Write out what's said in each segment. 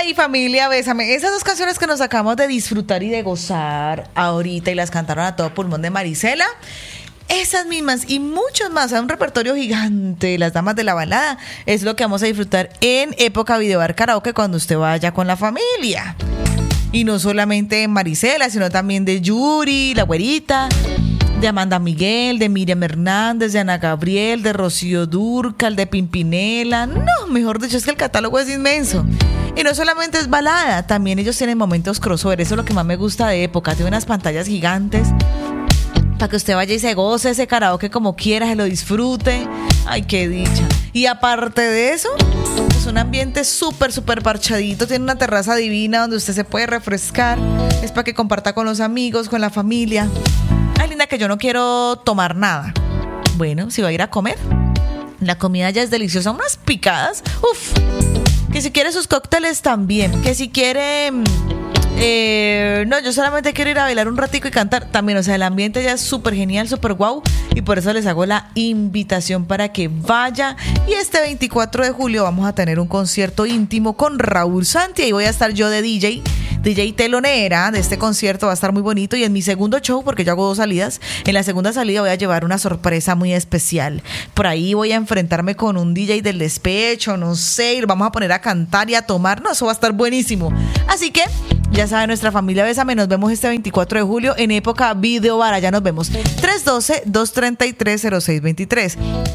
mi familia, bésame. Esas dos canciones que nos acabamos de disfrutar y de gozar ahorita y las cantaron a todo pulmón de Marisela. Esas mismas y muchas más, hay un repertorio gigante, las damas de la balada, es lo que vamos a disfrutar en Época Videobar Karaoke cuando usted vaya con la familia. Y no solamente de Marisela, sino también de Yuri, la güerita, de Amanda Miguel, de Miriam Hernández, de Ana Gabriel, de Rocío Dúrcal, de Pimpinela. No, mejor dicho, es que el catálogo es inmenso. Y no solamente es balada, también ellos tienen momentos crossover. Eso es lo que más me gusta de Época. Tiene unas pantallas gigantes para que usted vaya y se goce ese karaoke como quiera, se lo disfrute. Ay, qué dicha. Y aparte de eso, es un ambiente súper, súper parchadito. Tiene una terraza divina donde usted se puede refrescar. Es para que comparta con los amigos, con la familia. Ay, linda, que yo no quiero tomar nada. Bueno, si va a ir a comer, la comida ya es deliciosa. Unas picadas, uff. Que si quiere sus cócteles también. Que si quiere... no, yo solamente quiero ir a bailar un ratico y cantar también, o sea, el ambiente ya es súper genial, súper guau, y por eso les hago la invitación para que vaya. Y este 24 de julio vamos a tener un concierto íntimo con Raúl Santi, y voy a estar yo de DJ telonera de este concierto. Va a estar muy bonito, y en mi segundo show, porque yo hago 2 salidas, en la segunda salida voy a llevar una sorpresa muy especial. Por ahí voy a enfrentarme con un DJ del despecho, no sé, y lo vamos a poner a cantar y a tomar, no, eso va a estar buenísimo. Así que ya sabe, nuestra familia Bésame, nos vemos este 24 de julio en Época Videobar. Allá nos vemos. 312-233-0623.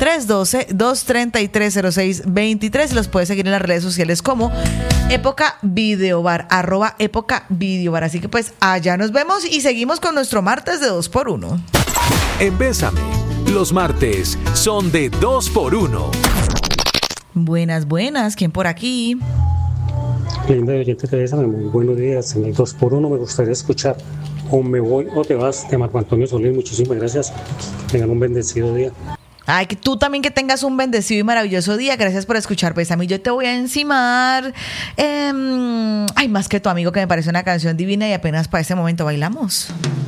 312-233-0623. Los puedes seguir en las redes sociales como Época Videobar, @Época Videobar. Así que pues allá nos vemos y seguimos con nuestro martes de 2x1. En Bésame, los martes son de 2x1. Buenas, buenas. ¿Quién por aquí? Linda oyente de Bésame, muy buenos días. En el 2x1 me gustaría escuchar O me voy o te vas, de Marco Antonio Solís. Muchísimas gracias. Tengan un bendecido día. Ay, que tú también que tengas un bendecido y maravilloso día. Gracias por escuchar Bésame. Yo te voy a encimar. Ay, más que tu amigo, que me parece una canción divina y apenas para ese momento bailamos.